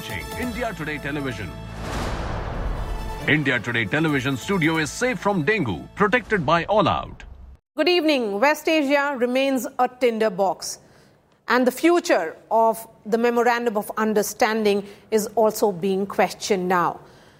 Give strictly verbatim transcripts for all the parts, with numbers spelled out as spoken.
watching India Today Television. India Today Television studio is safe from dengue, protected by All Out. Good evening. West Asia remains a tinderbox, and the future of the Memorandum of Understanding is also being questioned now.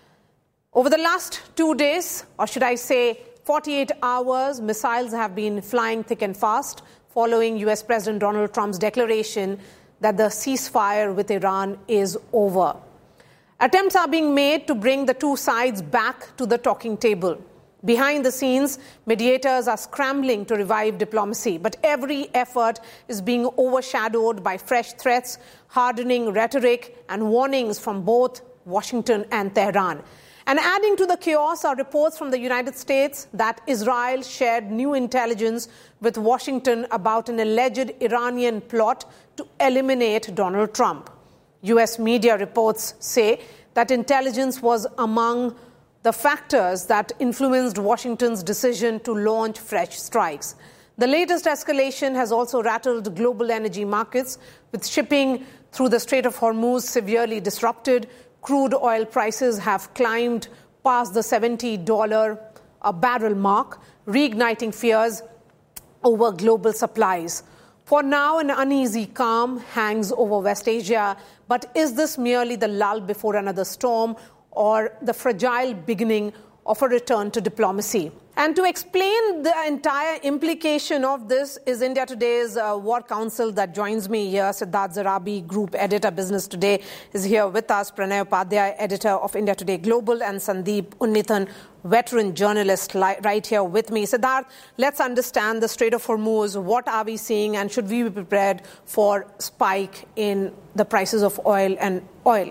Over the last two days, or should I say forty-eight hours, missiles have been flying thick and fast following U S President Donald Trump's declaration that the ceasefire with Iran is over. Attempts are being made to bring the two sides back to the talking table. Behind the scenes, mediators are scrambling to revive diplomacy, but every effort is being overshadowed by fresh threats, hardening rhetoric, and warnings from both Washington and Tehran. And adding to the chaos are reports from the United States that Israel shared new intelligence with Washington about an alleged Iranian plot to eliminate Donald Trump. U S media reports say that intelligence was among the factors that influenced Washington's decision to launch fresh strikes. The latest escalation has also rattled global energy markets, with shipping through the Strait of Hormuz severely disrupted. Crude oil prices have climbed past the seventy dollars a barrel mark, reigniting fears over global supplies. For now, an uneasy calm hangs over West Asia, but is this merely the lull before another storm, or the fragile beginning of a return to diplomacy? And to explain the entire implication of this is India Today's uh, War Council that joins me here. Siddharth Zarabi, Group Editor, Business Today, is here with us. Pranay Upadhyay, Editor of India Today Global, and Sandeep Unnithan, veteran journalist, li- right here with me. Siddharth, let's understand the Strait of Hormuz. What are we seeing, and should we be prepared for spike in the prices of oil and oil?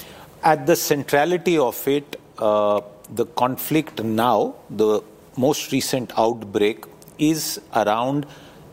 At the centrality of it, uh, the conflict now, the most recent outbreak, is around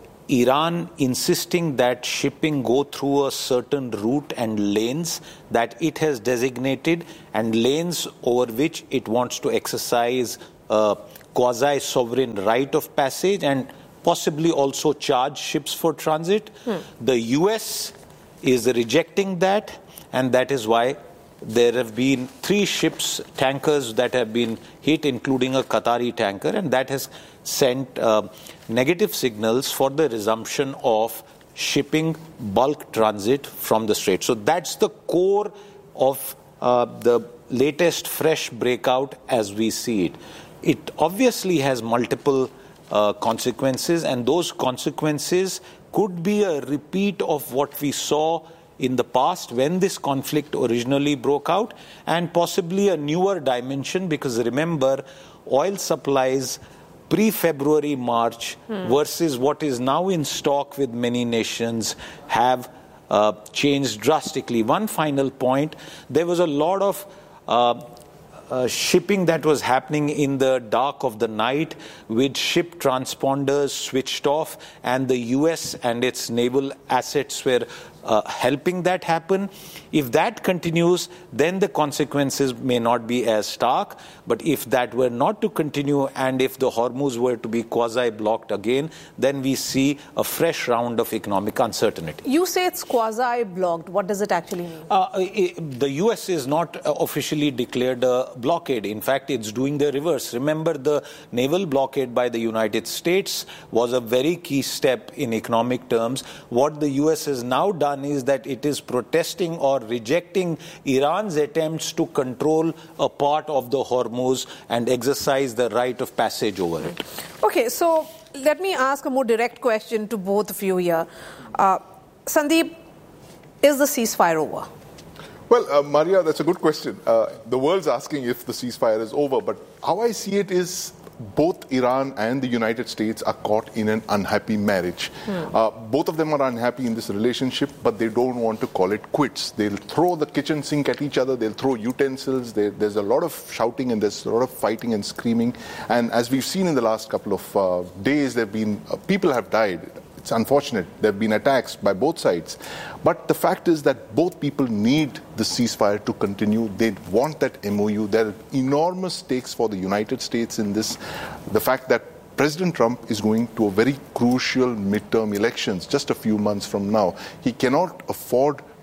Iran insisting that shipping go through a certain route and lanes that it has designated, and lanes over which it wants to exercise a quasi-sovereign right of passage and possibly also charge ships for transit. Hmm. The U S is rejecting that, and that is why there have been three ships, tankers that have been hit, including a Qatari tanker, and that has sent uh, negative signals for the resumption of shipping bulk transit from the Strait. So that's the core of uh, the latest fresh breakout as we see it. It obviously has multiple uh, consequences, and those consequences could be a repeat of what we saw in the past when this conflict originally broke out, and possibly a newer dimension, because remember, oil supplies pre-February, March hmm. versus what is now in stock with many nations have uh, changed drastically. One final point, there was a lot of uh, Uh, shipping that was happening in the dark of the night, with ship transponders switched off, and the U S and its naval assets were uh, helping that happen. If that continues, then the consequences may not be as stark. But if that were not to continue, and if the Hormuz were to be quasi-blocked again, then we see a fresh round of economic uncertainty. You say it's quasi-blocked. What does it actually mean? Uh, it, the U S is not officially declared a blockade. In fact, it's doing the reverse. Remember, the naval blockade by the United States was a very key step in economic terms. What the U S has now done is that it is protesting or rejecting Iran's attempts to control a part of the Hormuz and exercise the right of passage over it. Okay, so let me ask a more direct question to both of you here. Uh, Sandeep, is the ceasefire over? Well, uh, Maria, that's a good question. Uh, the world's asking if the ceasefire is over, but how I see it is both Iran and the United States are caught in an unhappy marriage. Hmm. Uh, both of them are unhappy in this relationship, but they don't want to call it quits. They'll throw the kitchen sink at each other, they'll throw utensils, they, there's a lot of shouting and there's a lot of fighting and screaming. And as we've seen in the last couple of uh, days, there have been, uh, people have died. It's unfortunate. There have been attacks by both sides. But the fact is that both people need the ceasefire to continue. They want that M O U. There are enormous stakes for the United States in this. The fact that President Trump is going to a very crucial midterm elections just a few months from now. He cannot afford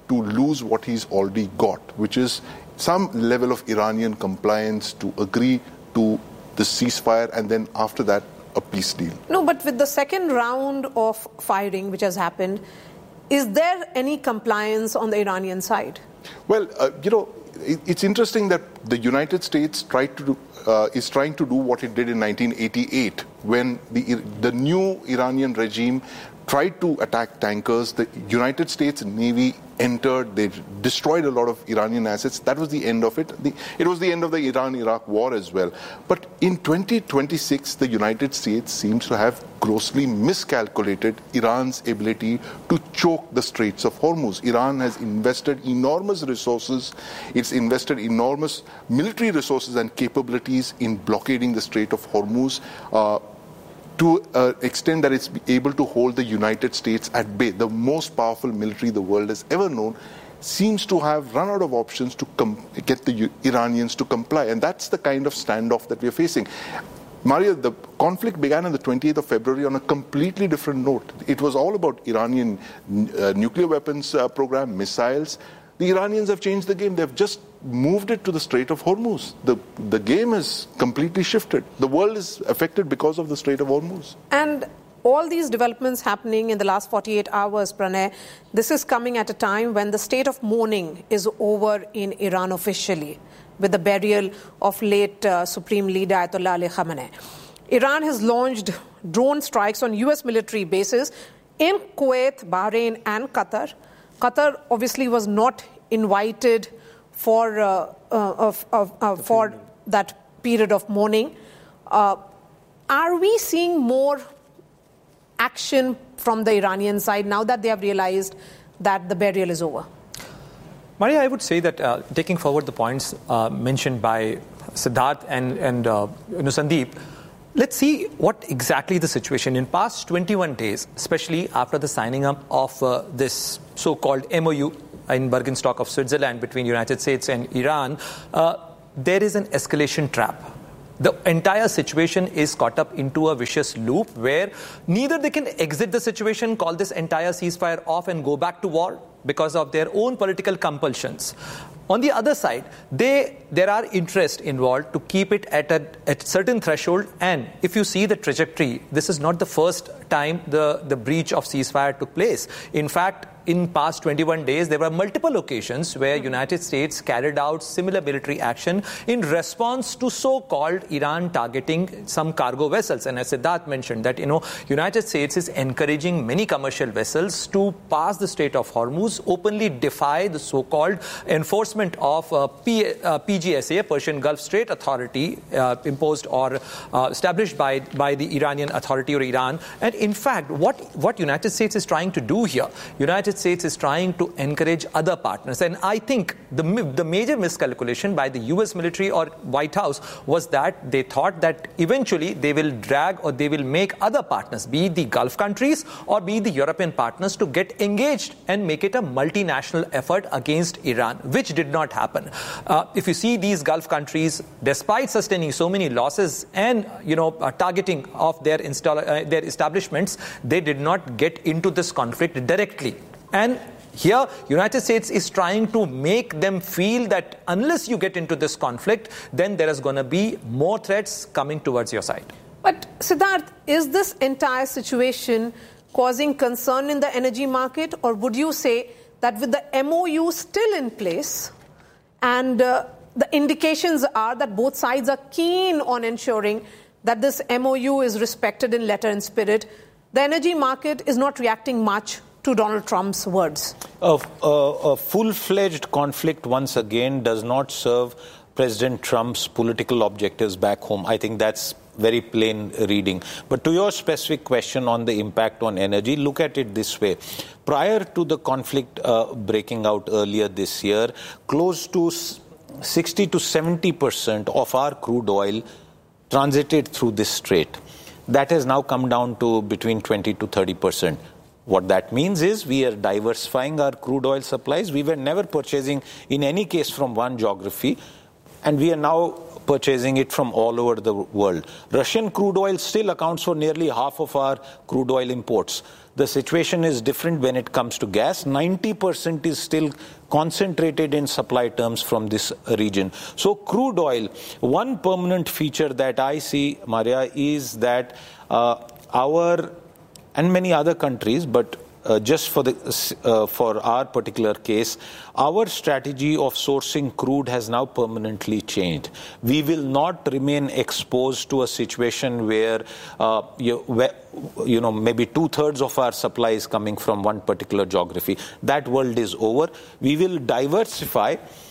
to lose what he's already got, which is some level of Iranian compliance to agree to the ceasefire and then after that a peace deal. No, but with the second round of firing which has happened, is there any compliance on the Iranian side? Well, uh, you know, it, it's interesting that the United States tried to do, uh, is trying to do what it did in nineteen eighty-eight when the the new Iranian regime tried to attack tankers. The United States Navy entered, they destroyed a lot of Iranian assets. That was the end of it. The, it was the end of the Iran-Iraq war as well. But in twenty twenty-six, the United States seems to have grossly miscalculated Iran's ability to choke the Straits of Hormuz. Iran has invested enormous resources. It's invested enormous military resources and capabilities in blockading the Strait of Hormuz. Uh, to an extent that it's able to hold the United States at bay. The most powerful military the world has ever known seems to have run out of options to com- get the U- Iranians to comply. And that's the kind of standoff that we're facing. Maria, the conflict began on the twentieth of February on a completely different note. It was all about Iranian uh, nuclear weapons uh, program, missiles. The Iranians have changed the game. They've just moved it to the Strait of Hormuz. The, the game has completely shifted. The world is affected because of the Strait of Hormuz. And all these developments happening in the last forty-eight hours, Pranay, this is coming at a time when the state of mourning is over in Iran officially, with the burial of late uh, Supreme Leader Ayatollah Ali Khamenei. Iran has launched drone strikes on U S military bases in Kuwait, Bahrain and Qatar. Qatar obviously was not invited for uh, uh, of, of, uh, for that period of mourning. Uh, are we seeing more action from the Iranian side now that they have realized that the burial is over? Maria, I would say that uh, taking forward the points uh, mentioned by Siddharth and, and uh, you know, Sandeep, let's see what exactly the situation in past twenty-one days, especially after the signing up of uh, this so-called M O U in Bergenstock of Switzerland between United States and Iran, uh, there is an escalation trap. The entire situation is caught up into a vicious loop where neither they can exit the situation, call this entire ceasefire off and go back to war because of their own political compulsions. On the other side, they there are interest involved to keep it at a at certain threshold. And if you see the trajectory, this is not the first time the, the breach of ceasefire took place. In fact, in past twenty-one days, there were multiple occasions where United States carried out similar military action in response to so-called Iran targeting some cargo vessels. And as Siddharth mentioned, that, you know, United States is encouraging many commercial vessels to pass the Strait of Hormuz, openly defy the so-called enforcement of uh, P, uh, P G S A, Persian Gulf Strait Authority, uh, imposed or uh, established by, by the Iranian Authority or Iran. And in fact, what, what United States is trying to do here, United States is trying to encourage other partners. And I think the, the major miscalculation by the U S military or White House was that they thought that eventually they will drag or they will make other partners, be it the Gulf countries or be it the European partners, to get engaged and make it a multinational effort against Iran, which did not happen. Uh, if you see these Gulf countries, despite sustaining so many losses and, you know, uh, targeting of their, install, uh, their establishments, they did not get into this conflict directly. And here, United States is trying to make them feel that unless you get into this conflict, then there is going to be more threats coming towards your side. But Siddharth, is this entire situation causing concern in the energy market, or would you say that with the M O U still in place and uh, the indications are that both sides are keen on ensuring that this M O U is respected in letter and spirit, the energy market is not reacting much to Donald Trump's words? A, a, a full-fledged conflict, once again, does not serve President Trump's political objectives back home. I think that's very plain reading. But to your specific question on the impact on energy, look at it this way. Prior to the conflict uh, breaking out earlier this year, close to sixty to seventy percent of our crude oil transited through this strait. That has now come down to between twenty to thirty percent. What that means is we are diversifying our crude oil supplies. We were never purchasing in any case from one geography, and we are now purchasing it from all over the world. Russian crude oil still accounts for nearly half of our crude oil imports. The situation is different when it comes to gas. ninety percent is still concentrated in supply terms from this region. So crude oil, one permanent feature that I see, Maria, is that uh, our, and many other countries, but Uh, just for the uh, for our particular case, our strategy of sourcing crude has now permanently changed. We will not remain exposed to a situation where, uh, you, where you know, maybe two-thirds of our supply is coming from one particular geography. That world is over. We will diversify.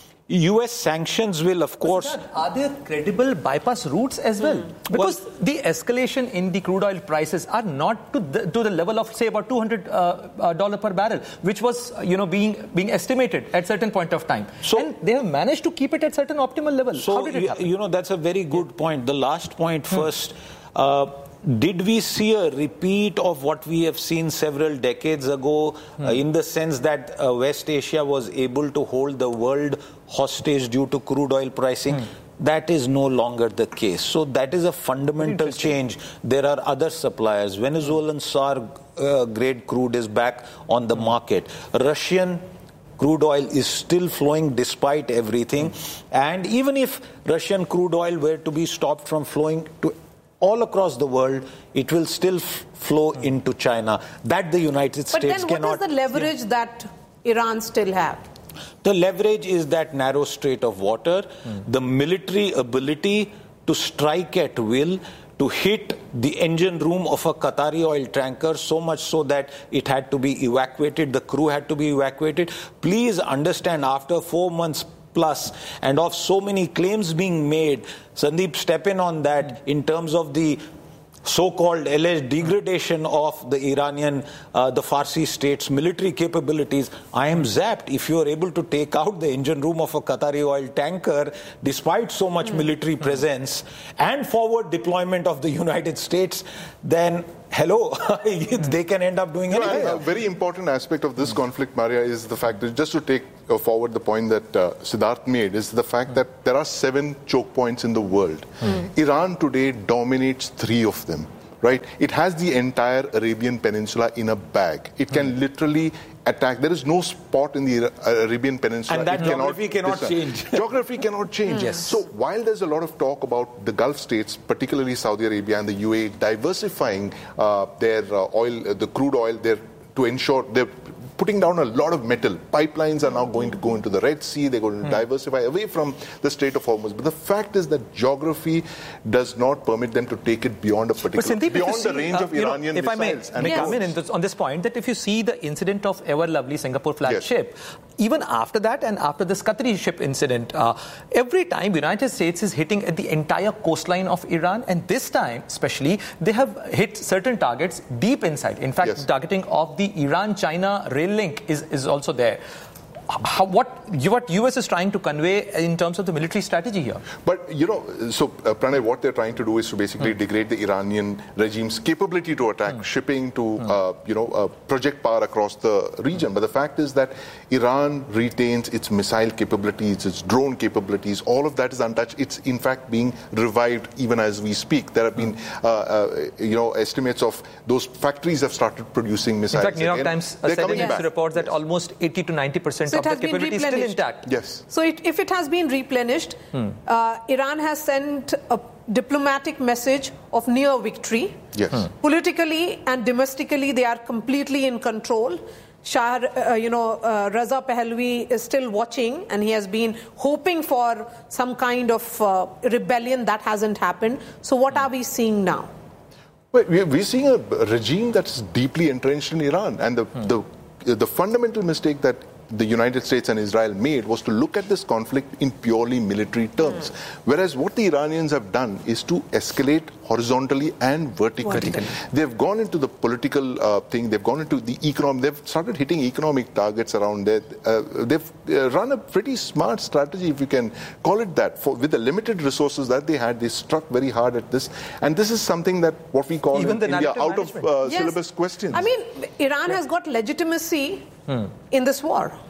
U S sanctions will, of course... Are there credible bypass routes as well? Mm. Because well, the escalation in the crude oil prices are not to the, to the level of, say, about two hundred dollars uh, uh, per barrel, which was, you know, being being estimated at certain point of time. So, and they have managed to keep it at certain optimal level. So, how did it happen? You know, that's a very good point. The last point hmm. first... Uh, Did we see a repeat of what we have seen several decades ago hmm. uh, in the sense that uh, West Asia was able to hold the world hostage due to crude oil pricing? Hmm. That is no longer the case. So that is a fundamental change. There are other suppliers. Venezuelan sour uh, grade crude is back on the market. Russian crude oil is still flowing despite everything. Hmm. And even if Russian crude oil were to be stopped from flowing to all across the world, it will still f- flow mm. into China. That the United but States cannot... But then what is the leverage yeah. that Iran still have? The leverage is that narrow strait of water, mm. the military ability to strike at will, to hit the engine room of a Qatari oil tanker, so much so that it had to be evacuated, the crew had to be evacuated. Please understand, after four months plus and of so many claims being made, Sandeep, step in on that in terms of the so-called alleged degradation of the Iranian, uh, the Farsi state's military capabilities. I am zapped. If you are able to take out the engine room of a Qatari oil tanker, despite so much mm. military presence and forward deployment of the United States, then hello, they can end up doing anything. Well, a very important aspect of this mm. conflict, Maria, is the fact that, just to take uh, forward the point that uh, Siddharth made, is the fact mm. that there are seven choke points in the world. Mm. Iran today dominates three of them, right? It has the entire Arabian Peninsula in a bag. It can mm. literally attack. There is no spot in the Arabian Peninsula. And that it geography cannot, cannot change. Geography cannot change. Yes. So while there's a lot of talk about the Gulf states, particularly Saudi Arabia and the U A E, diversifying uh, their uh, oil, uh, the crude oil, there to ensure they're putting down a lot of metal. Pipelines are now going to go into the Red Sea. They're going to mm. diversify away from the Strait of Hormuz. But the fact is that geography does not permit them to take it beyond a particular, Sandeep, beyond the see, range uh, of Iranian know, if missiles. I may, may come in, in this, on this point, that if you see the incident of Ever Lovely Singapore flagship, yes. even after that and after this Qatari ship incident, uh, every time the United States is hitting at the entire coastline of Iran, and this time especially, they have hit certain targets deep inside. In fact, yes. targeting of the Iran-China rail link is, is also there. How, what, what U S is trying to convey in terms of the military strategy here? But, you know, so, uh, Pranay, what they're trying to do is to basically mm. degrade the Iranian regime's capability to attack, mm. shipping, to, mm. uh, you know, uh, project power across the region. But the fact is that Iran retains its missile capabilities, its drone capabilities. All of that is untouched. It's, in fact, being revived even as we speak. There have been, uh, uh, you know, estimates of those factories have started producing missiles. In fact, New York again. Times uh, said in its reports that yes. almost eighty to ninety percent so of the capability is still intact. Yes. So it, if it has been replenished, hmm. uh, Iran has sent a diplomatic message of near victory. Yes. Hmm. Politically and domestically, they are completely in control. Shah, uh, you know, uh, Raza Pahlavi is still watching, and he has been hoping for some kind of uh, rebellion. That hasn't happened. So what are we seeing now? Well, we're seeing a regime that's deeply entrenched in Iran, and the hmm. the the fundamental mistake that the United States and Israel made was to look at this conflict in purely military terms. Mm. Whereas what the Iranians have done is to escalate horizontally and vertically. vertically. They've gone into the political uh, thing, they've gone into the economic, they've started hitting economic targets around there. Uh, they've uh, run a pretty smart strategy, if you can call it that. For, with the limited resources that they had, they struck very hard at this. And this is something that what we call Even in India out management. of uh, yes. syllabus questions. I mean, Iran yeah. has got legitimacy hmm. in this war.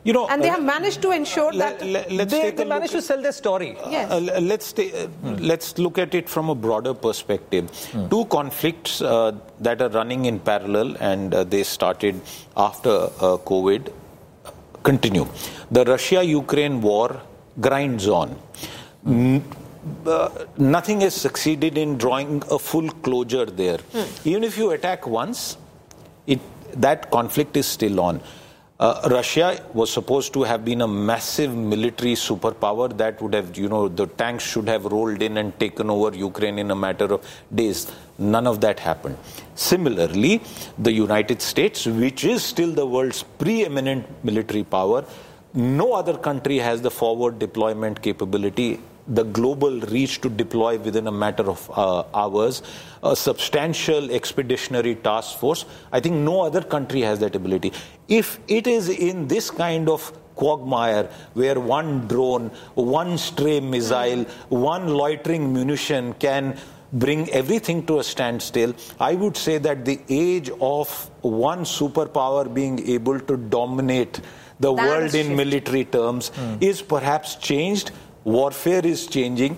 You know, and they uh, have managed to ensure let, that let, let's they, take they a managed look to sell their story. at, Yes. uh, uh, let's ta- uh, hmm. let's look at it from a broader perspective. Hmm. Two conflicts uh, that are running in parallel, and uh, they started after uh, COVID, continue. The Russia-Ukraine war grinds on. Hmm. Uh, nothing has succeeded in drawing a full closure there. Hmm. Even if you attack once, it that conflict is still on. Uh, Russia was supposed to have been a massive military superpower that would have, you know, the tanks should have rolled in and taken over Ukraine in a matter of days. None of that happened. Similarly, the United States, which is still the world's preeminent military power, no other country has the forward deployment capability, the global reach to deploy within a matter of uh, hours, a substantial expeditionary task force. I think no other country has that ability. If it is in this kind of quagmire where one drone, one stray missile, one loitering munition can bring everything to a standstill, I would say that the age of one superpower being able to dominate the That world is in shifting. military terms mm. is perhaps changed. Warfare is changing,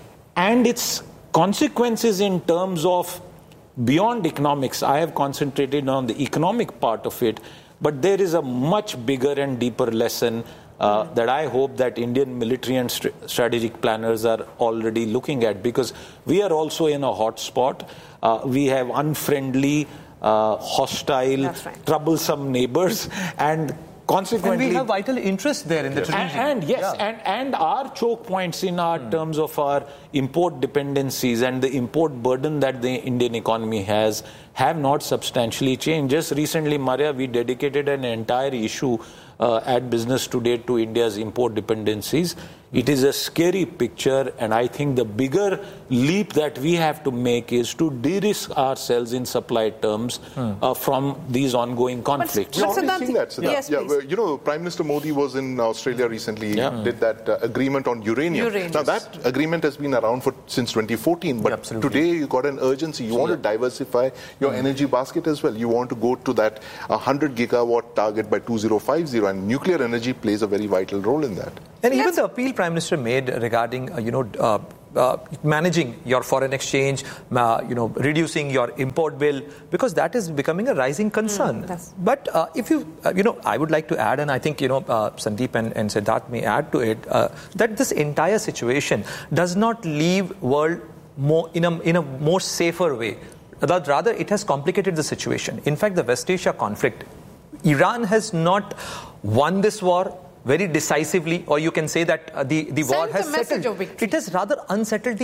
and its consequences in terms of beyond economics. I have concentrated on the economic part of it, but there is a much bigger and deeper lesson uh, mm. that I hope that Indian military and st- strategic planners are already looking at, because we are also in a hot spot. Uh, we have unfriendly, uh, hostile, right. troublesome neighbors, and consequently, and we have vital interest there in the yes. region. And, and yes, yeah. and, and our choke points in our mm. terms of our import dependencies and the import burden that the Indian economy has have not substantially changed. Just recently, Maria, we dedicated an entire issue uh, at Business Today to India's import dependencies. It is a scary picture, and I think the bigger leap that we have to make is to de-risk ourselves in supply terms hmm. uh, from these ongoing conflicts. We're already seeing that, Siddharth. Yes, yeah, please. well, you know, Prime Minister Modi was in Australia recently, yeah. did that uh, agreement on uranium. Uranium. Now, that agreement has been around for since twenty fourteen, but yeah, today you got an urgency. You want yeah. to diversify your mm. energy basket as well. You want to go to that one hundred gigawatt target by two thousand fifty, and nuclear energy plays a very vital role in that. And even the appeal Prime Minister made regarding, uh, you know, uh, uh, managing your foreign exchange, uh, you know, reducing your import bill, because that is becoming a rising concern. Mm, but uh, if you, uh, you know, I would like to add, and I think, you know, uh, Sandeep and, and Siddharth may add to it, uh, that this entire situation does not leave world more in a, in a more safer way. Rather, it has complicated the situation. In fact, the West Asia conflict, Iran has not won this war very decisively, or you can say that uh, the, the war has settled. It has rather unsettled the